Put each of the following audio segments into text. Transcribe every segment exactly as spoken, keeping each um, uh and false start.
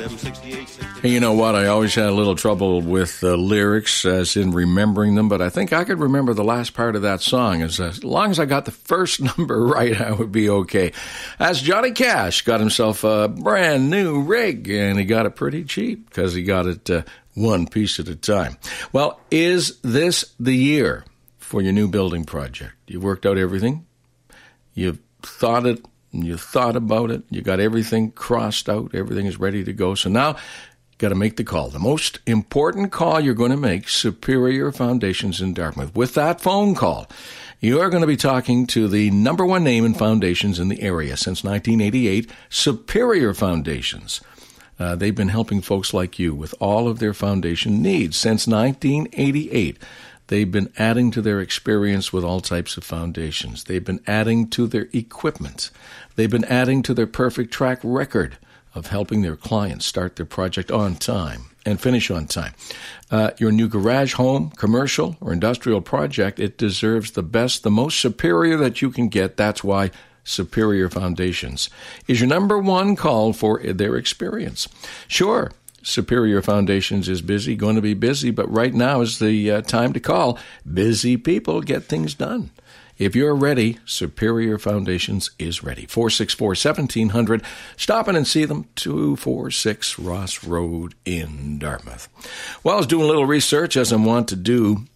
Hey, you know what? I always had a little trouble with uh, lyrics, as in remembering them, but I think I could remember the last part of that song. As, as long as I got the first number right, I would be okay. As Johnny Cash got himself a brand new rig, and he got it pretty cheap because he got it uh, one piece at a time. Well, is this the year for your new building project? You've worked out everything. You've thought it. You thought about it. You got everything crossed out. Everything is ready to go. So now you got to make the call. The most important call you're going to make, Superior Foundations in Dartmouth. With that phone call, you are going to be talking to the number one name in foundations in the area since nineteen eighty-eight, Superior Foundations. Uh, they've been helping folks like you with all of their foundation needs since nineteen eighty-eight. They've been adding to their experience with all types of foundations. They've been adding to their equipment. They've been adding to their perfect track record of helping their clients start their project on time and finish on time. Uh, your new garage, home, commercial, or industrial project, it deserves the best, the most superior that you can get. That's why Superior Foundations is your number one call for their experience. Sure, Superior Foundations is busy, going to be busy, but right now is the uh, time to call. Busy people get things done. If you're ready, Superior Foundations is ready. four six four, seventeen hundred. Stop in and see them, two forty-six Ross Road in Dartmouth. Well, I was doing a little research, as I want to do,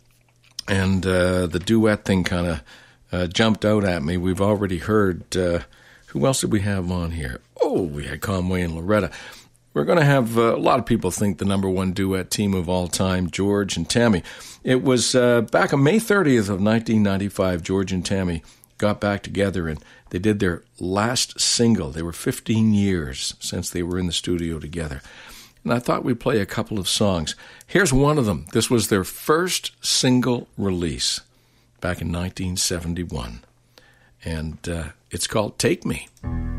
and uh, the duet thing kind of uh, jumped out at me. We've already heard, uh, who else did we have on here? Oh, we had Conway and Loretta. We're going to have uh, a lot of people think the number one duet team of all time, George and Tammy. It was uh, back on May thirtieth of nineteen ninety-five, George and Tammy got back together and they did their last single. They were fifteen years since they were in the studio together. And I thought we'd play a couple of songs. Here's one of them. This was their first single release back in nineteen seventy-one. And uh, it's called Take Me.